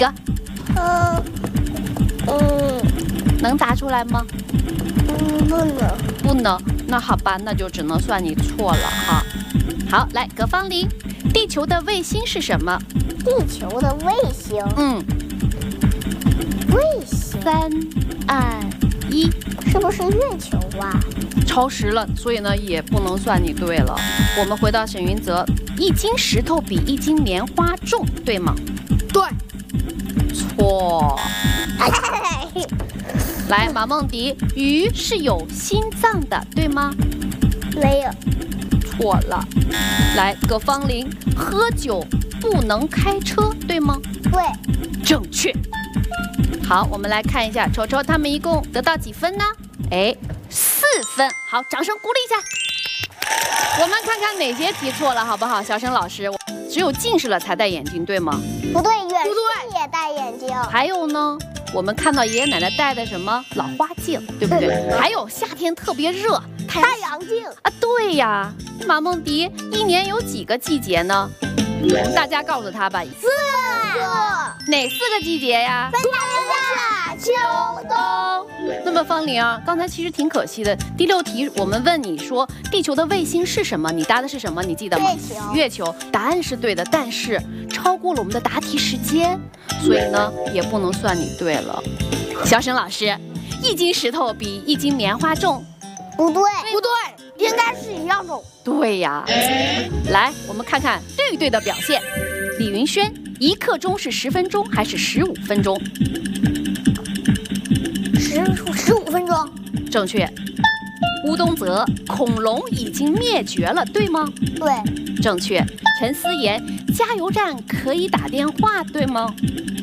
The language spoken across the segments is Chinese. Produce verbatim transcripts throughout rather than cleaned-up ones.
个？ 嗯嗯， 能答出来吗？ 嗯，不能。 不能。那好吧，那就只能算你错了哈。好，来，葛芳玲，地球的卫星是什么？ 地球的卫星。 嗯， 卫星。 三二一， 是不是月球啊？ 超时了，所以呢也不能算你对了。我们回到沈云泽，一斤石头比一斤棉花重，对吗？ 对。 错。来，马梦迪，鱼是有心脏的，对吗？ 没有。 错了。来，葛芳玲，喝酒不能开车，对吗？ 对。 正确。好，我们来看一下，瞅瞅他们一共得到几分呢？哎，四分。好，掌声鼓励一下。我们看看哪些题错了，好不好？小沈老师，只有近视了才戴眼镜，对吗？ 不对，远视也戴眼镜。 还有呢？我们看到爷爷奶奶戴的什么老花镜，对不对？还有夏天特别热， 太阳镜啊，对呀。马梦迪，一年有几个季节呢？我们大家告诉他吧。 四个。 哪四个季节呀？ 春夏秋冬。 那么芳玲啊，刚才其实挺可惜的。第六题我们问你说地球的卫星是什么？你答的是什么？你记得吗？ 月球。 月球，答案是对的，但是超过了我们的答题时间，所以呢也不能算你对了。小沈老师，一斤石头比一斤棉花重， 不对， 不对，应该是一样重。 对呀。来，我们看看绿队的表现。李云轩，一刻钟是十分钟还是十五分钟？ 十十五分钟。 正确。吴东泽，恐龙已经灭绝了，对吗？ 对。 正确。陈思妍，加油站可以打电话，对吗？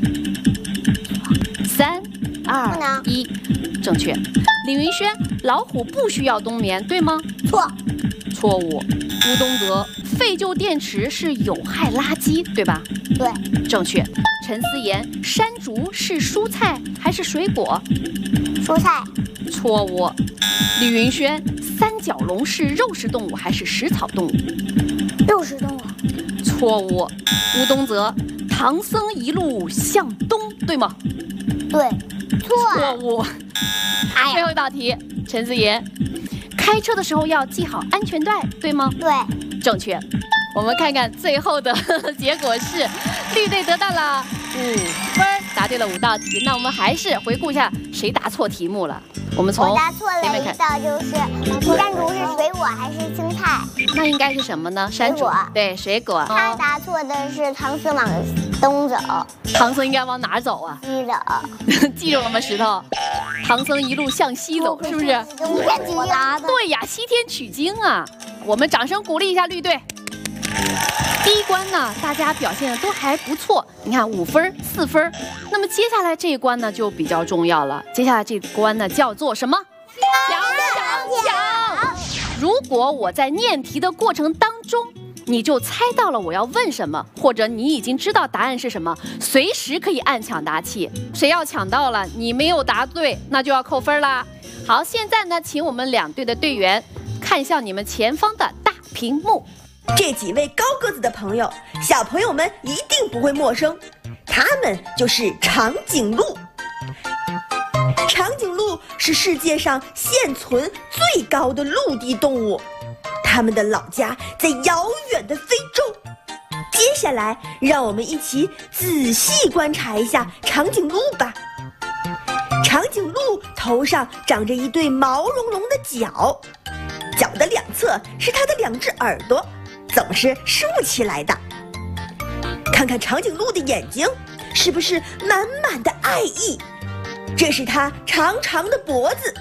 三二一，正确。李云轩，老虎不需要冬眠，对吗？ 错。 错误。吴东泽，废旧电池是有害垃圾，对吧？ 对。 正确。陈思妍，山竹是蔬菜还是水果？ 蔬菜。 错误。李云轩，三角龙是肉食动物还是食草动物？ 肉食动物。 错误。吴东泽，唐僧一路向东，对吗？ 对。错。 错误。哎，最后一道题，陈思妍，开车的时候要系好安全带，对吗？ 对。 正确。我们看看最后的结果是，绿队得到了五分，答对了五道题。那我们还是回顾一下谁答错题目了。我们从我答错了一道，就是山竹是水果还是青菜？ 那应该是什么呢？山竹。对，水果。 他答错的是唐僧往东走。 唐僧应该往哪儿走啊？ 西走。记住了吗，石头？唐僧一路向西走，是不是？ 我答的。 对呀，西天取经啊！我们掌声鼓励一下绿队。第一关呢，大家表现的都还不错，你看五分、四分。那么接下来这一关呢，就比较重要了。接下来这一关呢，叫做什么？ 强强强！ 如果我在念题的过程当中，你就猜到了我要问什么，或者你已经知道答案是什么，随时可以按抢答器。谁要抢到了，你没有答对，那就要扣分啦。好，现在呢，请我们两队的队员看向你们前方的大屏幕。 这几位高个子的朋友，小朋友们一定不会陌生，他们就是长颈鹿。长颈鹿是世界上现存最高的陆地动物，它们的老家在遥远的非洲。接下来，让我们一起仔细观察一下长颈鹿吧。长颈鹿头上长着一对毛茸茸的角，角的两侧是它的两只耳朵，总是竖起来的。看看长颈鹿的眼睛，是不是满满的爱意？这是它长长的脖子，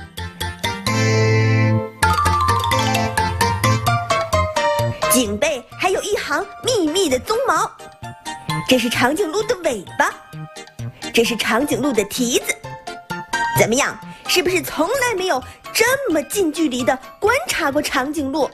颈背还有一行密密的鬃毛。这是长颈鹿的尾巴，这是长颈鹿的蹄子。怎么样，是不是从来没有这么近距离的观察过长颈鹿？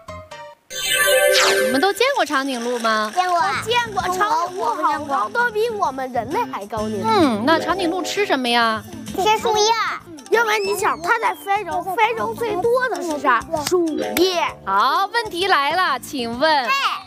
你们都见过长颈鹿吗？ 见过， 见过。长颈鹿好高，都比我们人类还高呢。 嗯，那长颈鹿吃什么呀？ 吃树叶。 因为你想，它在非洲，非洲最多的是啥？树叶。 好，问题来了，请问